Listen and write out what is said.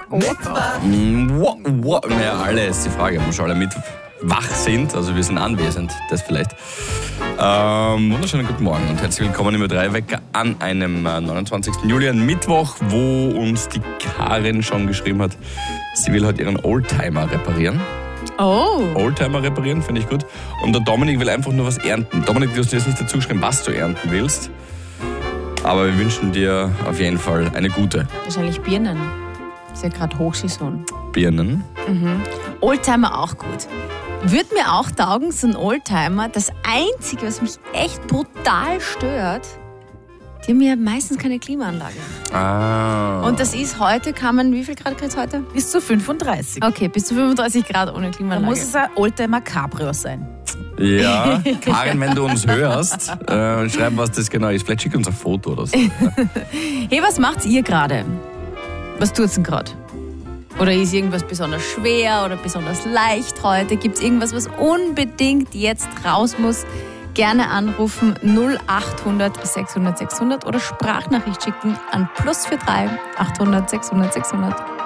Naja, alle ist die Frage, ob wir schon alle mit wach sind, also wir sind anwesend, das vielleicht. Wunderschönen guten Morgen und herzlich willkommen im Ö3-Wecker an einem 29. Juli, ein Mittwoch, wo uns die Karin schon geschrieben hat, sie will heute ihren Oldtimer reparieren. Oh. Oldtimer reparieren, finde ich gut. Und der Dominik will einfach nur was ernten. Dominik, du hast dir jetzt nicht dazu geschrieben, was du ernten willst. Aber wir wünschen dir auf jeden Fall eine gute. Wahrscheinlich Birnen. Ist ja gerade Hochsaison. Birnen? Mhm. Oldtimer auch gut. Würde mir auch taugen, so ein Oldtimer. Das Einzige, was mich echt brutal stört, die haben ja meistens keine Klimaanlage. Ah. Und das ist heute, wie viel Grad kriegt es heute? Bis zu 35. Okay, bis zu 35 Grad ohne Da Klimaanlage. muss es ein Oldtimer Cabrio sein. Ja, Karin, wenn du uns hörst, schreib, was das genau ist. Vielleicht schick uns ein Foto oder so. Hey, was macht ihr gerade? Was tut's denn gerade? Oder ist irgendwas besonders schwer oder besonders leicht heute? Gibt es irgendwas, was unbedingt jetzt raus muss? Gerne anrufen 0800 600 600 oder Sprachnachricht schicken an +43 800 600 600.